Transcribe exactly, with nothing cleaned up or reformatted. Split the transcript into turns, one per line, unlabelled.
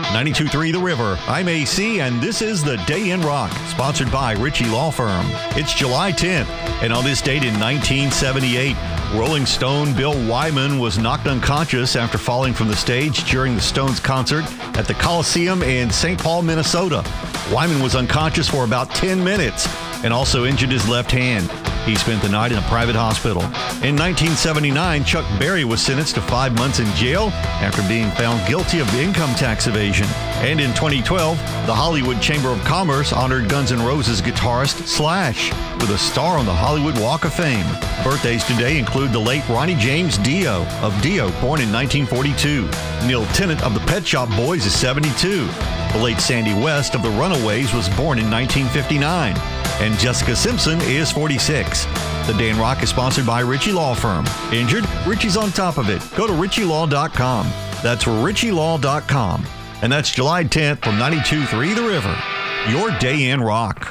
ninety-two point three The River. I'm A C, and this is The Day in Rock, sponsored by Ritchie Law Firm. It's July tenth, and on this date in nineteen seventy-eight, Rolling Stone Bill Wyman was knocked unconscious after falling from the stage during the Stones concert at the Coliseum in Saint Paul, Minnesota. Wyman was unconscious for about ten minutes and also injured his left hand. He spent the night in a private hospital. In nineteen seventy-nine, Chuck Berry was sentenced to five months in jail after being found guilty of income tax evasion. And in twenty twelve, the Hollywood Chamber of Commerce honored Guns N' Roses guitarist Slash with a star on the Hollywood Walk of Fame. Birthdays today include the late Ronnie James Dio of Dio, born in nineteen forty-two. Neil Tennant of the Pet Shop Boys is seventy-two. The late Sandy West of the Runaways was born in nineteen fifty-nine. And Jessica Simpson is forty-six. The Day in Rock is sponsored by Ritchie Law Firm. Injured? Ritchie's on top of it. Go to ritchie law dot com. That's ritchie law dot com. And that's July tenth from ninety-two point three The River. Your Day in Rock.